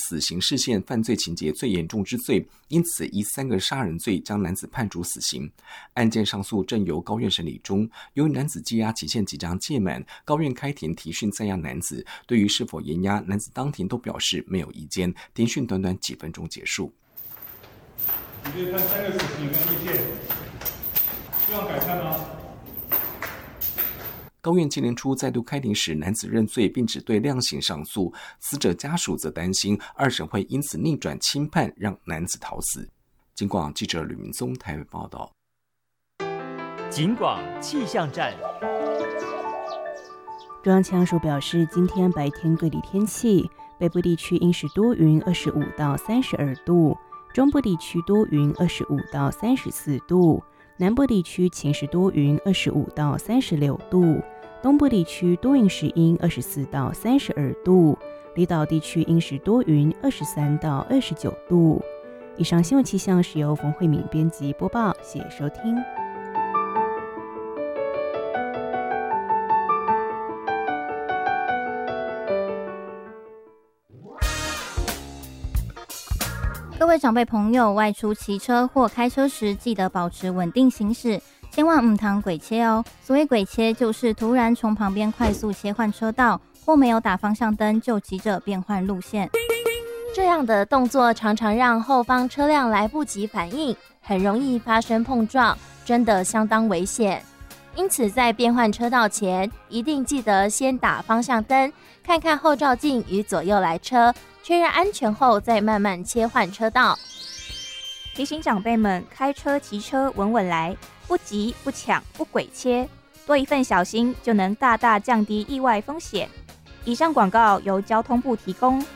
死刑视线犯罪情节最严重之罪，因此以3个杀人罪将男子判处死刑。案件上诉正由高院审理中，由于男子羁押期限即将届满，高院开庭提讯在押男子，对于是否延押，男子当庭都表示没有意见，庭讯短短几分钟结束。 你对判3个死刑跟意见，希望改判吗？ 高院今年初再度开庭时，男子认罪并只对量刑上诉，死者家属则担心二审会因此逆转轻判，让男子逃死。警广记者吕明宗台北报道。 警广气象站。 中央气象署表示，今天白天各地天气，北部地区阴时多云25到32度，中部地区多云25到34度，南部地区晴时多云25到36度，东部地区多云时阴24到32度，离岛地区阴时多云23到29度。以上新闻气象是由冯慧敏编辑播报，谢谢收听。 各位长辈朋友，外出骑车或开车时，记得保持稳定行驶，千万唔通鬼切哦。所谓鬼切，就是突然从旁边快速切换车道，或没有打方向灯就急着变换路线。 这样的动作常常让后方车辆来不及反应，很容易发生碰撞，真的相当危险。因此在变换车道前，一定记得先打方向灯，看看后照镜与左右来车，确认安全后再慢慢切换车道。 提醒长辈们，开车骑车稳稳来，不急不抢不鬼切，多一份小心就能大大降低意外风险。以上广告由交通部提供。